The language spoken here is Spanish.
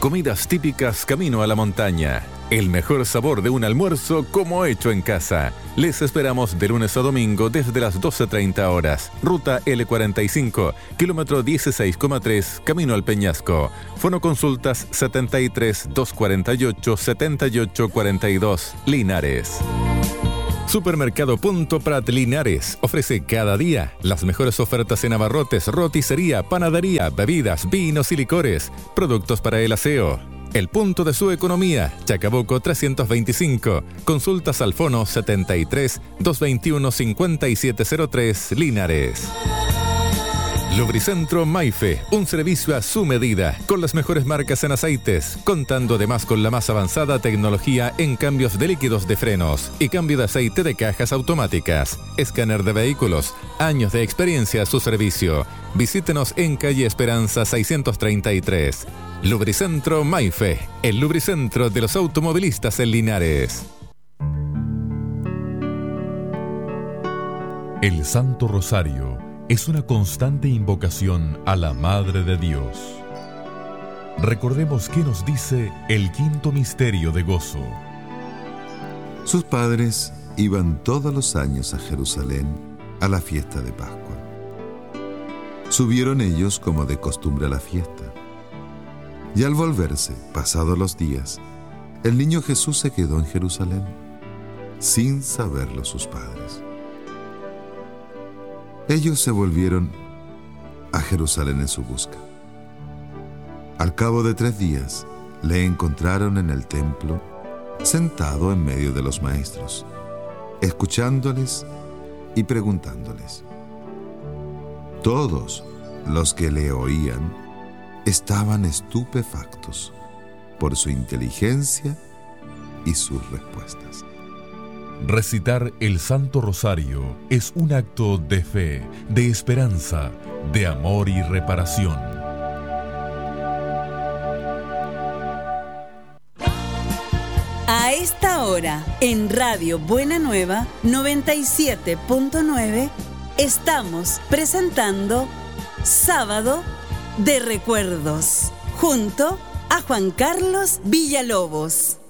Comidas típicas camino a la montaña. El mejor sabor de un almuerzo como hecho en casa. Les esperamos de lunes a domingo desde las 12:30 horas. Ruta L45, kilómetro 16,3, camino al Peñasco. Fonoconsultas 73 248 7842, Linares. Supermercado Punto Prat Linares ofrece cada día las mejores ofertas en abarrotes, roticería, panadería, bebidas, vinos y licores, productos para el aseo. El punto de su economía, Chacabuco 325. Consultas al fono 73 221 5703, Linares. Lubricentro Maife, un servicio a su medida, con las mejores marcas en aceites, contando además con la más avanzada tecnología en cambios de líquidos de frenos y cambio de aceite de cajas automáticas, escáner de vehículos, años de experiencia a su servicio. Visítenos en calle Esperanza 633. Lubricentro Maife, el lubricentro de los automovilistas en Linares. El Santo Rosario es una constante invocación a la Madre de Dios. Recordemos qué nos dice el quinto misterio de gozo. Sus padres iban todos los años a Jerusalén a la fiesta de Pascua. Subieron ellos como de costumbre a la fiesta. Y al volverse, pasados los días, el niño Jesús se quedó en Jerusalén, sin saberlo sus padres. Ellos se volvieron a Jerusalén en su busca. Al cabo de 3 días, le encontraron en el templo, sentado en medio de los maestros, escuchándoles y preguntándoles. Todos los que le oían estaban estupefactos por su inteligencia y sus respuestas. Recitar el Santo Rosario es un acto de fe, de esperanza, de amor y reparación. A esta hora, en Radio Buena Nueva 97.9, estamos presentando Sábado de Recuerdos, junto a Juan Carlos Villalobos.